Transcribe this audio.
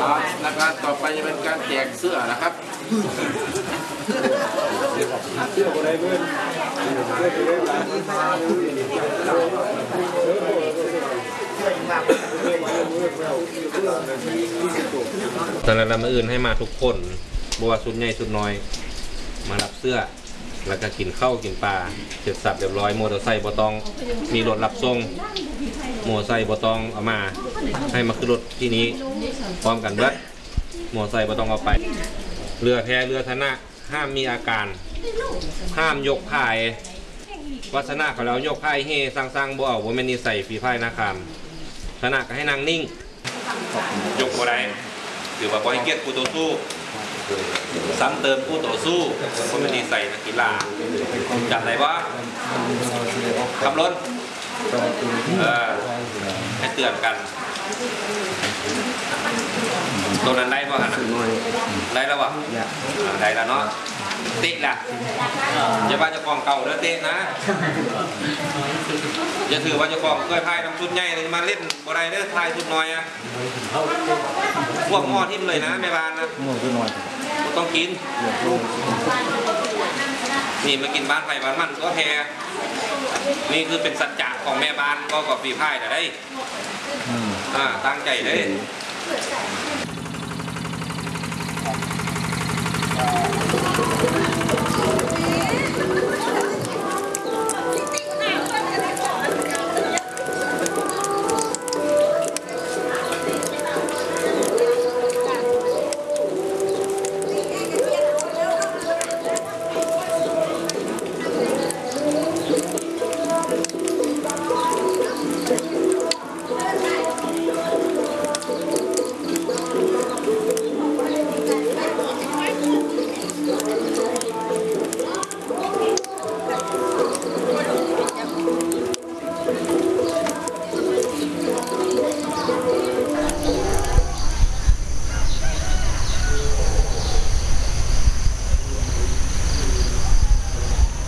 แล้วก็ต่อไปจะเป็นการแจกเสื้อนะครับเสื้ออะไรเพื่อนตอนนั้นเรามาอื่นให้มาทุกคนบัวชุดใหญ่ชุดน้อยมารับเสื้อแล้วก็กินข้าวกินปลาเสร็จสับเรียบร้อยมอเตอร์ไซค์บอตองมีรถรับส่งมอเตอร์ไซค์บอตองเอามาให้มาขึ้นรถที่นี้พร้อมกันเบิดมอเตอร์ไซค์บอตองเอาไปเรือแพเรือธนะห้ามมีอาการห้ามยกพายวัฒนะเขาแล้วยกพายเฮสร้างบ่เอาบ่แม่นนิสัยฝีพายนาคามธนะก็ให้นางนิ่งยกบ่ได้หรือว่าบ่ให้เกียรติผู้ต่อสู้ซ้ำเติมผู้ต่อสู้คนไม่ดีใส่นักกีฬาจัดไหนวะขับรถให้เตือนกันตัวนั้นได้ป่ะฮะได้แล้ววะได้แล้วเนาะติดละอย่าว่าจะกองเก่าแล้วเตะนะอย่าถือว่าจะกองเคยพายทำชุดใหญ่เลยมาเล่นบ่ได้เด้อพายชุดน้อยอะพวกหม้อทิ่มเลยนะแม่บ้านนะต้องกินนี่มากินบ้านไผ่บ้านมันก็แพ้นี่คือเป็นสัจจะของแม่บ้านก็กับฝีพายแต่ได้ตั้งใจได้